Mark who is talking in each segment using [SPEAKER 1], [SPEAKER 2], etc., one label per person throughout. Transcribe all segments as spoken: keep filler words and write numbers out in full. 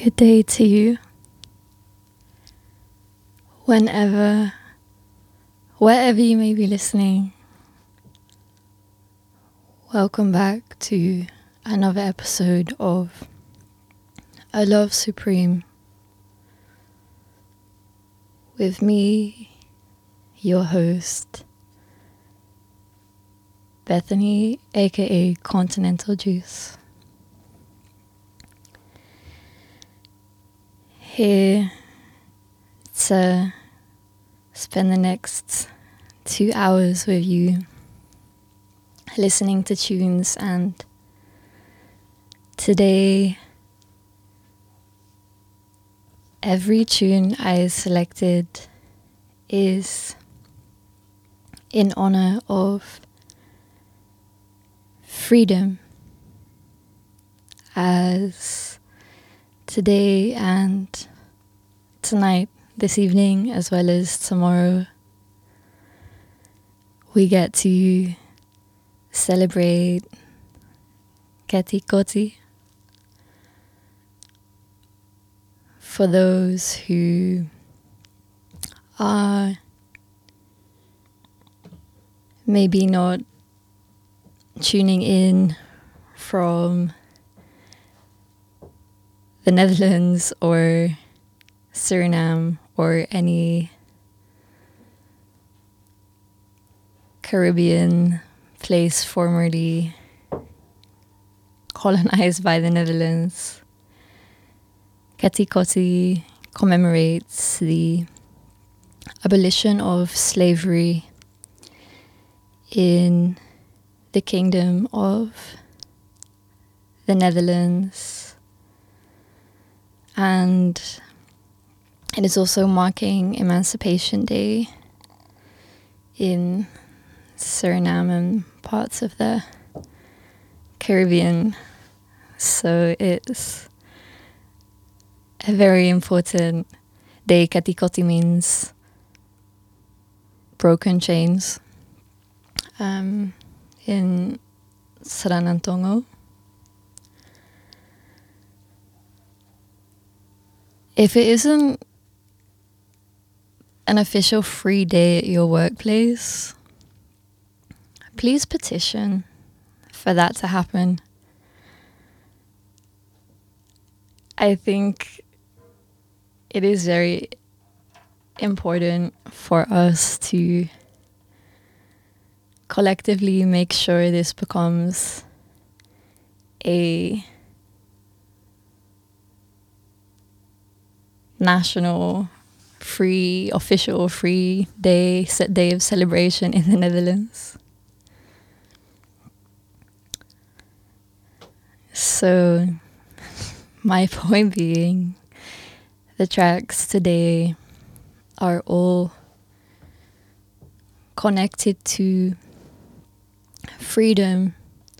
[SPEAKER 1] Good day to you. Whenever, wherever you may be listening, welcome back to another episode of A Love Supreme with me, your host, Bethany, aka Continental Juice. Here to spend the next two hours with you listening to tunes, and today every tune I selected is in honor of freedom, as today and tonight, this evening, as well as tomorrow, we get to celebrate Keti Koti. For those who are maybe not tuning in from the Netherlands or Suriname or any Caribbean place formerly colonized by the Netherlands, Keti Koti commemorates the abolition of slavery in the Kingdom of the Netherlands, and it is also marking Emancipation Day in Suriname and parts of the Caribbean. So it's a very important day. Keti Koti means broken chains um, in Sranantongo. If it isn't an official free day at your workplace, please petition for that to happen. I think it is very important for us to collectively make sure this becomes a national free, official free day, set day of celebration in the Netherlands. So, my point being, the tracks today are all connected to freedom,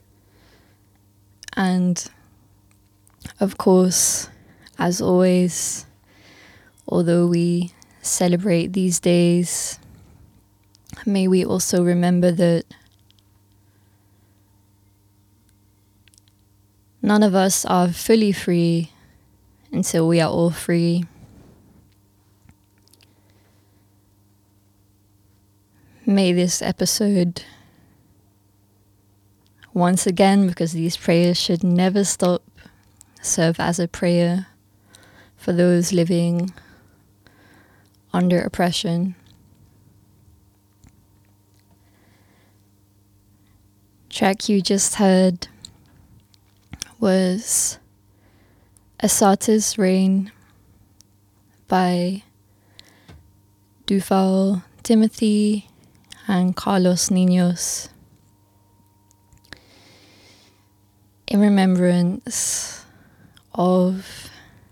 [SPEAKER 1] and of course, as always, although we celebrate these days, may we also remember that none of us are fully free until we are all free. May this episode, once again, because these prayers should never stop, serve as a prayer for those living under oppression. Track you just heard was Asata's Rain by Dufal Timothy and Carlos Niños, in remembrance of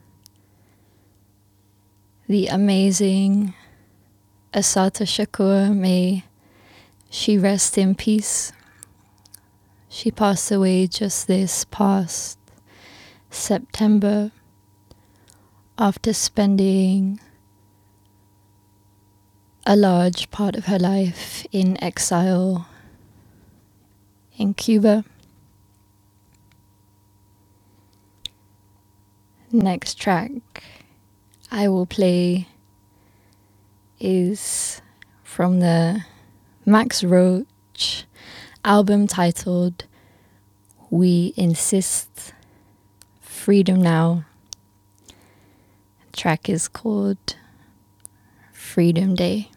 [SPEAKER 1] the amazing Assata Shakur. May she rest in peace. She passed away just this past September after spending a large part of her life in exile in Cuba. next track I will play is from the Max Roach album titled We Insist, Freedom Now. The track is called Freedom Day.